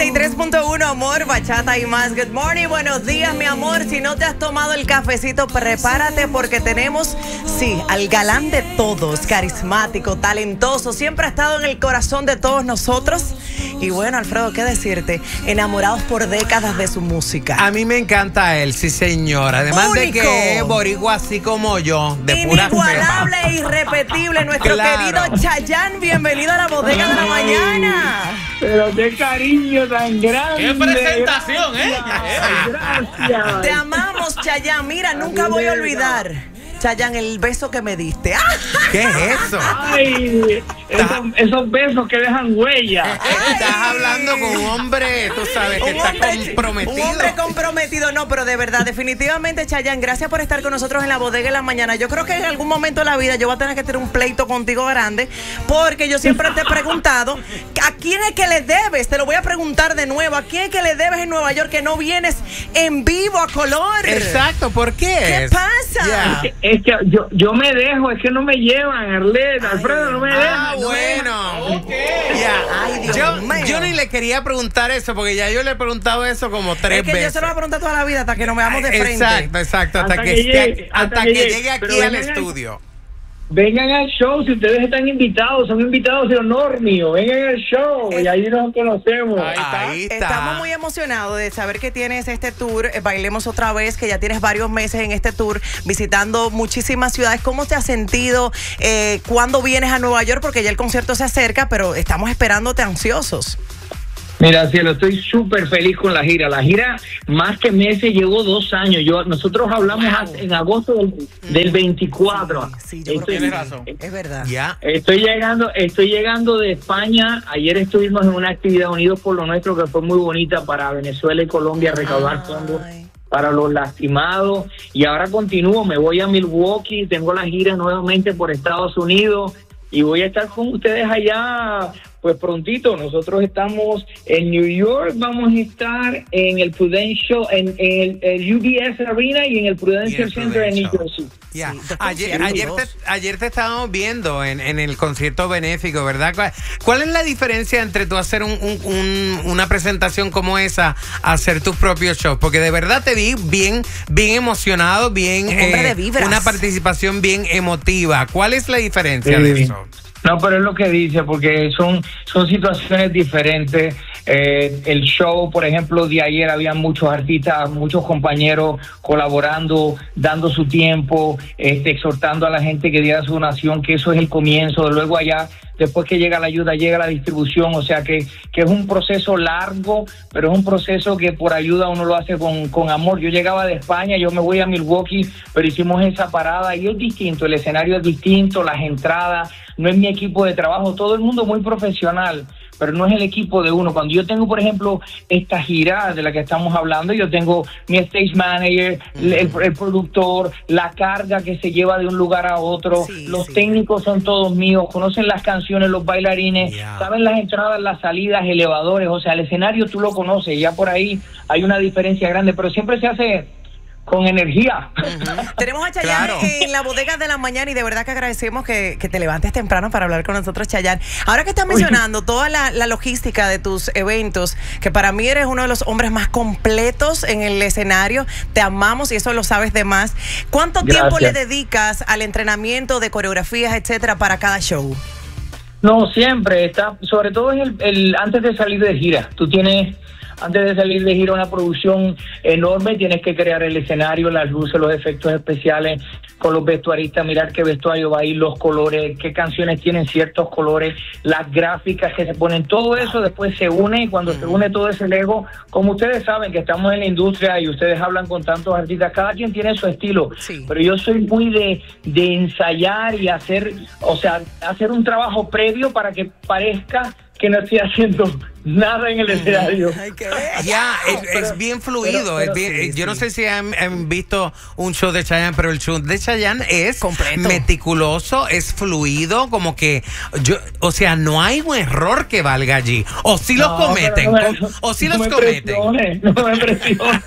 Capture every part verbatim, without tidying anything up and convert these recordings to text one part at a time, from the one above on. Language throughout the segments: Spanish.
y tres punto uno, amor, bachata y más. Good morning, buenos días, mi amor. Si no te has tomado el cafecito, prepárate porque tenemos, sí, al galán de todos, carismático, talentoso, siempre ha estado en el corazón de todos nosotros. Y bueno, Alfredo, ¿qué decirte? Enamorados por décadas de su música. A mí me encanta él, sí, señor. Además Único. de que es boricua así como yo, de pura cepa. Inigualable e irrepetible, nuestro Claro. querido Chayanne. Bienvenido a la bodega de la mañana. Pero qué cariño tan grande. ¡Qué presentación, eh! Gracias. Te amamos, Chayanne. Mira, nunca voy a olvidar, Chayanne, el beso que me diste. ¡Ah! ¿Qué es eso? Ay, esos, esos besos que dejan huella. Estás hablando con un hombre, tú sabes, que Un está hombre, comprometido. un hombre comprometido, no, pero de verdad, definitivamente, Chayanne, gracias por estar con nosotros en la bodega en la mañana. Yo creo que en algún momento de la vida yo voy a tener que tener un pleito contigo grande, porque yo siempre te he preguntado, ¿a quién es que le debes? Te lo voy a preguntar de nuevo, ¿a quién es que le debes en Nueva York que no vienes en vivo a color? Exacto, ¿por qué? ¿Qué es? pasa? Ya. Es que, es que yo, yo me dejo, es que no me llevan, Arleta, Alfredo, no me dejan. Ah, no me bueno. dejan. Ya. Ay, Dios yo, mío. yo ni le quería preguntar eso, porque ya yo le he preguntado eso como tres Es que veces. yo se lo voy a preguntar toda la vida hasta que nos veamos de frente. Exacto, exacto, hasta, Hasta que, que esté- llegue, hasta hasta que que llegue. llegue aquí Pero al vengan- estudio. Vengan al show, si ustedes están invitados, son invitados de honor mío. Vengan al show y ahí nos conocemos. Ahí está. Ahí está. Estamos muy emocionados de saber que tienes este tour, eh, Bailemos Otra Vez, que ya tienes varios meses en este tour, visitando muchísimas ciudades. ¿Cómo te has sentido? Eh, ¿Cuándo vienes a Nueva York? Porque ya el concierto se acerca, pero estamos esperándote ansiosos. Mira, cielo, estoy súper feliz con la gira. La gira, más que meses, llevó dos años. Yo, nosotros hablamos Wow. en agosto del, del veinticuatro. Sí, yo creo que Estoy- Tienes razón. es verdad. Ya. Estoy llegando, estoy llegando de España. Ayer estuvimos en una actividad Unidos por lo Nuestro que fue muy bonita para Venezuela y Colombia, recaudar fondos Ay. para los lastimados. Y ahora continúo, me voy a Milwaukee, tengo la gira nuevamente por Estados Unidos y voy a estar con ustedes allá pues prontito. Nosotros estamos en New York, vamos a estar en el Prudential, en, en el, el U B S Arena y en el Prudential Y el Center en New Prudential. Jersey. Ya. Sí, dos Ayer, conciertos. ayer, te, ayer te estábamos viendo en, en el concierto benéfico, ¿verdad? ¿Cuál, cuál es la diferencia entre tú hacer un, un- un- una presentación como esa a hacer tus propios shows? Porque de verdad te vi bien, bien emocionado, bien Un hombre de vibras. una participación bien emotiva. ¿Cuál es la diferencia Sí. de eso? No, pero es lo que dice, porque son, son situaciones diferentes. Eh, el show, por ejemplo, de ayer había muchos artistas, muchos compañeros colaborando, dando su tiempo, este, exhortando a la gente que diera su donación, que eso es el comienzo. Luego allá, después que llega la ayuda, llega la distribución. O sea que, que es un proceso largo, pero es un proceso que por ayuda uno lo hace con, con amor. Yo llegaba de España, yo me voy a Milwaukee, pero hicimos esa parada y es distinto, el escenario es distinto, las entradas, no es mi equipo de trabajo, todo el mundo muy profesional, pero no es el equipo de uno. Cuando yo tengo, por ejemplo, esta gira de la que estamos hablando, yo tengo mi stage manager, el, el productor, la carga que se lleva de un lugar a otro, Sí, los sí. técnicos son todos míos, conocen las canciones, los bailarines, Yeah. saben las entradas, las salidas, elevadores, o sea, el escenario tú lo conoces, ya por ahí hay una diferencia grande, pero siempre se hace con energía. Tenemos a Chayanne Claro. en la bodega de la mañana y de verdad que agradecemos que, que te levantes temprano para hablar con nosotros, Chayanne. Ahora que estás mencionando toda la, la logística de tus eventos, que para mí eres uno de los hombres más completos en el escenario, te amamos y eso lo sabes de más. ¿Cuánto Gracias. tiempo le dedicas al entrenamiento de coreografías, etcétera, para cada show? No, siempre está, sobre todo en el, el antes de salir de gira. Tú tienes, antes de salir de gira, una producción enorme, tienes que crear el escenario, las luces, los efectos especiales, con los vestuaristas, mirar qué vestuario va a ir, los colores, qué canciones tienen ciertos colores, las gráficas que se ponen, todo eso después se une y cuando se une todo ese Lego, como ustedes saben que estamos en la industria y ustedes hablan con tantos artistas, cada quien tiene su estilo, Sí. pero yo soy muy de, de ensayar y hacer, o sea, hacer un trabajo previo para que parezca que no estoy haciendo nada en el escenario. Ay, qué bello. Ya, es, Pero- es bien fluido. pero- es pero bien- sí, yo no sí. sé si han, han visto un show de Chayanne, pero el show de Chayanne es Completo. meticuloso, es fluido, como que yo, o sea, no hay un error que valga allí. O si los No, cometen, pero no me- com- o si no los me cometen. presiones, no me presiones.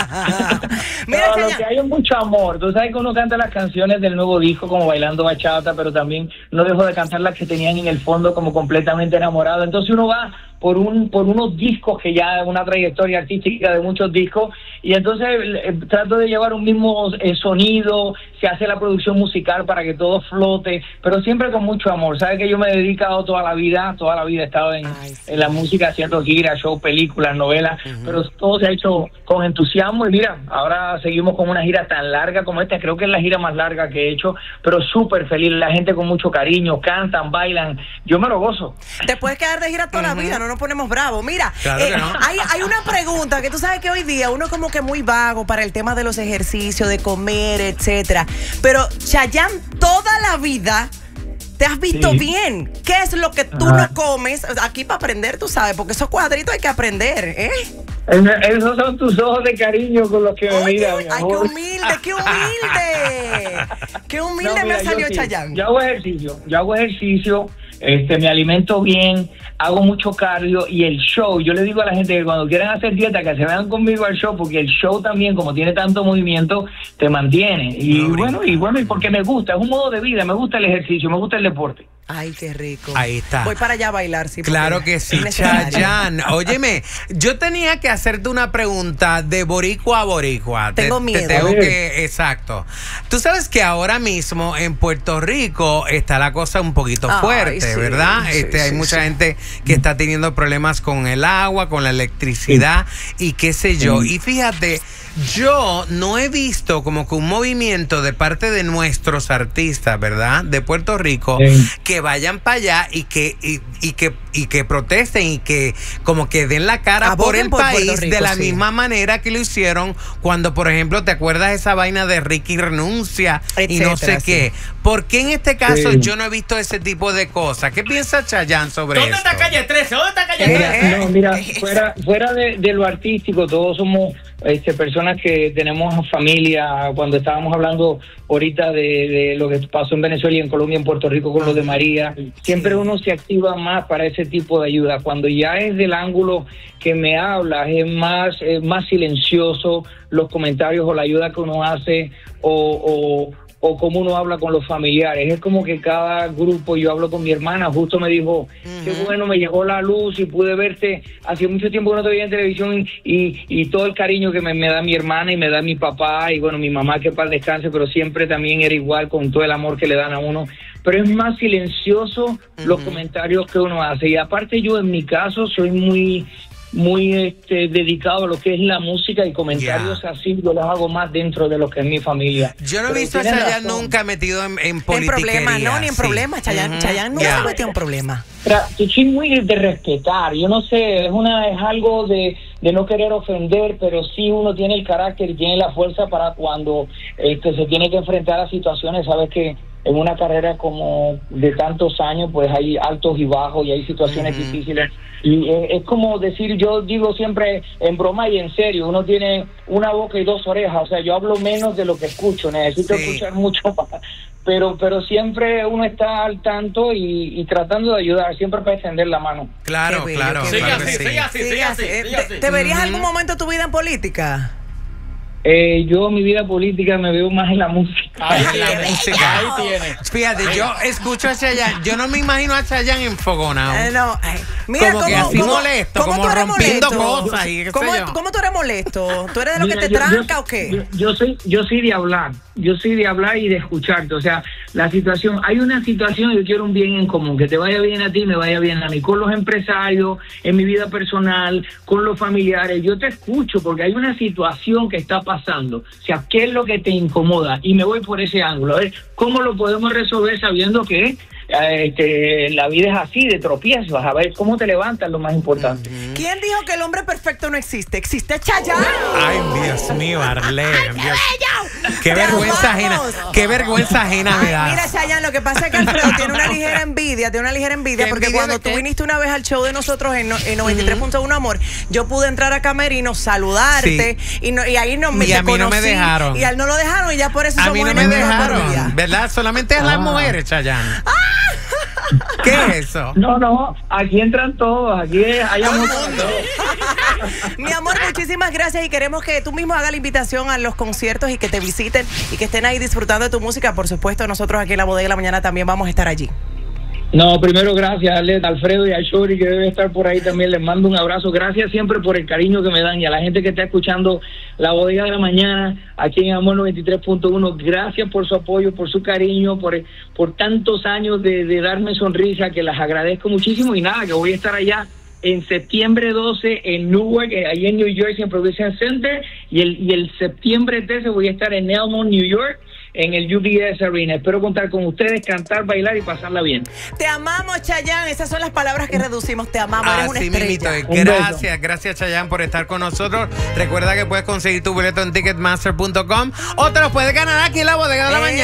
Mira, No, lo Chayanne. que hay es mucho amor. Tú sabes que uno canta las canciones del nuevo disco como Bailando Bachata, pero también no dejo de cantar las que tenían en el fondo como completamente enamorado. Entonces uno va por un por unos discos que ya una trayectoria artística de muchos discos, y entonces eh, trato de llevar un mismo eh, sonido, se hace la producción musical para que todo flote, pero siempre con mucho amor. Sabes que yo me he dedicado toda la vida, toda la vida he estado en, Ay, sí. en la música, haciendo giras, shows, películas, novelas, uh-huh. pero todo se ha hecho con entusiasmo, y mira, ahora seguimos con una gira tan larga como esta, creo que es la gira más larga que he hecho, pero súper feliz, la gente con mucho cariño, cantan, bailan, yo me lo gozo. Te puedes quedar de gira toda uh-huh. la vida, no nos ponemos bravos. Mira, claro eh, que no. hay, hay una pregunta que tú sabes que hoy día uno como que muy vago para el tema de los ejercicios, de comer, etcétera. Pero Chayanne, toda la vida te has visto sí. bien. ¿Qué es lo que tú Ajá. no comes? Aquí para aprender, tú sabes, porque esos cuadritos hay que aprender, ¿eh? Esos son tus ojos de cariño con los que me miras, mi amor. Ay, qué humilde, qué humilde. Qué humilde no, mira, me ha salido Chayanne. Yo hago ejercicio, yo hago ejercicio, este, me alimento bien, hago mucho cardio, y el show, yo le digo a la gente que cuando quieran hacer dieta, que se vean conmigo al show, porque el show también, como tiene tanto movimiento, te mantiene. Y no, bueno, y bueno, y porque me gusta, es un modo de vida, me gusta el ejercicio, me gusta el deporte. Ay, qué rico. Ahí está. Voy para allá a bailar, sí. Claro que sí, Chayanne. Óyeme, yo tenía que hacerte una pregunta de boricua a boricua. Tengo te, miedo. Te tengo que, exacto. Tú sabes que ahora mismo en Puerto Rico está la cosa un poquito Ay, fuerte, sí, ¿verdad? Sí, este, sí, hay mucha sí. gente que está teniendo problemas con el agua, con la electricidad sí. y qué sé yo. Sí. Y fíjate, yo no he visto como que un movimiento de parte de nuestros artistas, ¿verdad? De Puerto Rico, sí. que vayan para allá y que y, y que y que protesten y que como que den la cara Abogen por el por país Rico, de la sí. misma manera que lo hicieron cuando, por ejemplo, ¿te acuerdas esa vaina de Ricky renuncia Etcétera, y no sé sí. qué? ¿Por qué en este caso sí. yo no he visto ese tipo de cosas? ¿Qué piensa Chayanne sobre ¿Dónde esto? está Calle trece? ¿Dónde está Calle trece? trece? No, mira, fuera, fuera de, de lo artístico, todos somos este, personas que tenemos familia. Cuando estábamos hablando ahorita de, de lo que pasó en Venezuela y en Colombia, en Puerto Rico con lo de María, siempre uno se activa más para ese tipo de ayuda. Cuando ya es del ángulo que me hablas, es más, es más silencioso los comentarios o la ayuda que uno hace, o, o o cómo uno habla con los familiares. Es como que cada grupo, yo hablo con mi hermana, justo me dijo, uh-huh. qué bueno, me llegó la luz y pude verte, hacía mucho tiempo que no te veía en televisión, y, y, y todo el cariño que me, me da mi hermana y me da mi papá, y bueno, mi mamá, que para descanse, pero siempre también era igual, con todo el amor que le dan a uno. Pero es más silencioso uh-huh. los comentarios que uno hace. Y aparte, yo en mi caso soy muy muy este, dedicado a lo que es la música, y comentarios yeah. así yo los hago más dentro de lo que es mi familia. Yo no he visto a Chayanne nunca metido en, en politiquería. En problemas, no, ni en sí. problemas. Chayanne, uh-huh. Chayanne nunca yeah. se metió en problemas. Yo soy muy de respetar, yo no sé, es una es algo de, de no querer ofender, pero sí uno tiene el carácter y tiene la fuerza para cuando este, se tiene que enfrentar a situaciones. Sabes que en una carrera como de tantos años, pues hay altos y bajos y hay situaciones uh-huh. difíciles. Y es, es como decir, yo digo siempre en broma y en serio, uno tiene una boca y dos orejas, o sea, yo hablo menos de lo que escucho, necesito sí. escuchar mucho más, pero pero siempre uno está al tanto y, y tratando de ayudar, siempre para extender la mano. Claro, bello, claro. Sigue claro así, sí. sigue así, sigue así, sigue así. ¿Te, ¿Te verías uh-huh. algún momento de tu vida en política? Eh, yo mi vida política me veo más en la música. Ahí en la música. Ahí tiene. Fíjate, yo escucho a Chayanne, yo no me imagino a Chayanne enfogonado. Eh, no, ay, mira, como que ¿cómo, así cómo, molesto, ¿cómo como rompiendo molesto? cosas y qué ¿Cómo, sé yo. ¿Cómo tú eres molesto? ¿Tú eres de lo Mira, que te yo, tranca yo, o qué? Yo, yo soy yo soy de hablar, yo soy de hablar y de escucharte, o sea, la situación, hay una situación, yo quiero un bien en común, que te vaya bien a ti, me vaya bien a mí, con los empresarios, en mi vida personal, con los familiares, yo te escucho porque hay una situación que está pasando, o sea, ¿qué es lo que te incomoda? Y me voy por ese ángulo, a ver, ¿cómo lo podemos resolver sabiendo que Este, la vida es así, de tropiezos? A ver cómo te levantas, lo más importante. Uh-huh. ¿Quién dijo que el hombre perfecto no existe? ¿Existe Chayanne? Ay, Dios mío, Arlene. Dios. Qué vergüenza ajena. Qué vergüenza ajena me das. Mira, Chayanne, lo que pasa es que Alfredo tiene una ligera envidia, tiene una ligera envidia, porque envidia cuando tú qué? viniste una vez al show de nosotros en, en noventa y tres punto uno, amor, yo pude entrar a Camerino, saludarte, sí. y, no, y ahí no me Y a mí conocí, no me dejaron. Y a él no lo dejaron, y ya por eso a somos mí no me enemigos por dejaron, vida. ¿verdad? Solamente es ah. las mujeres, Chayanne. Ah. ¿Qué es eso? No, no, aquí entran todos, aquí hay amor para todos. Mi amor, muchísimas gracias, y queremos que tú mismo hagas la invitación a los conciertos y que te visiten y que estén ahí disfrutando de tu música. Por supuesto, nosotros aquí en la Bodega de la Mañana también vamos a estar allí. No, primero gracias a Alfredo y a Shori, que debe estar por ahí también. Les mando un abrazo. Gracias siempre por el cariño que me dan, y a la gente que está escuchando La Bodega de la Mañana aquí en Amor noventa y tres punto uno. Gracias por su apoyo, por su cariño, por, por tantos años de, de darme sonrisa, que las agradezco muchísimo. Y nada, que voy a estar allá en septiembre doce en Newark, ahí en New Jersey, en Production Center, y el, y el septiembre trece voy a estar en Elmont, New York, en el U B S Arena. Espero contar con ustedes, cantar, bailar y pasarla bien. Te amamos, Chayanne. Esas son las palabras que reducimos. Te amamos. Eres una Así estrella. mismito. Gracias, gracias, Chayanne, por estar con nosotros. Recuerda que puedes conseguir tu boleto en ticketmaster punto com o te lo puedes ganar aquí en La Bodega de la Eh. Mañana.